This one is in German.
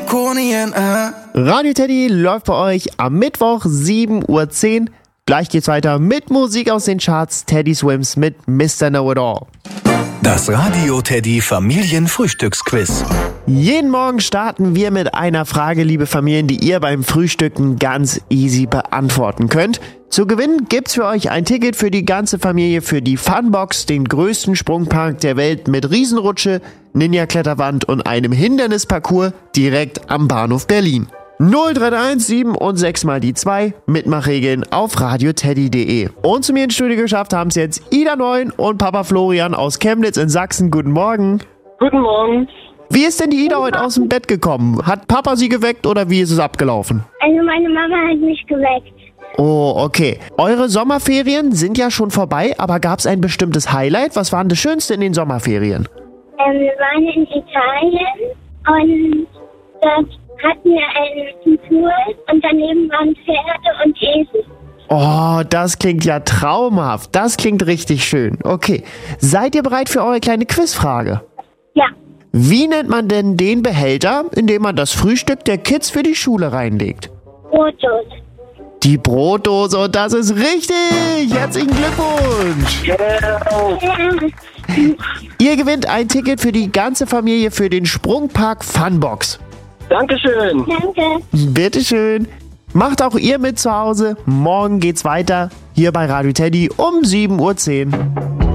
Ikonien, Radio Teddy läuft bei euch am Mittwoch 7:10 Uhr. Gleich geht's weiter mit Musik aus den Charts. Teddy Swims mit Mr. Know-It-All. Das Radio Teddy Familienfrühstücksquiz. Jeden Morgen starten wir mit einer Frage, liebe Familien, die ihr beim Frühstücken ganz easy beantworten könnt. Zu gewinnen gibt's für euch ein Ticket für die ganze Familie für die Funbox, den größten Sprungpark der Welt mit Riesenrutsche, Ninja-Kletterwand und einem Hindernisparcours direkt am Bahnhof Berlin. 0331 7 und 6 mal die 2, Mitmachregeln auf radioteddy.de. Und zu mir ins Studio geschafft haben es jetzt Ida Neun und Papa Florian aus Chemnitz in Sachsen. Guten Morgen. Guten Morgen. Wie ist denn die Ida heute aus dem Bett gekommen? Hat Papa sie geweckt oder wie ist es abgelaufen? Also meine Mama hat mich geweckt. Oh, okay. Eure Sommerferien sind ja schon vorbei, aber gab es ein bestimmtes Highlight? Was war denn das Schönste in den Sommerferien? Wir waren in Italien und dort hatten wir einen Pool und daneben waren Pferde und Esel. Oh, das klingt ja traumhaft. Das klingt richtig schön. Okay. Seid ihr bereit für eure kleine Quizfrage? Ja, Wie nennt man denn den Behälter, in dem man das Frühstück der Kids für die Schule reinlegt? Fotos. Die Brotdose, und das ist richtig! Herzlichen Glückwunsch! Ihr gewinnt ein Ticket für die ganze Familie für den Sprungpark Funbox. Dankeschön. Danke. Bitteschön. Macht auch ihr mit zu Hause. Morgen geht's weiter hier bei Radio Teddy um 7:10 Uhr.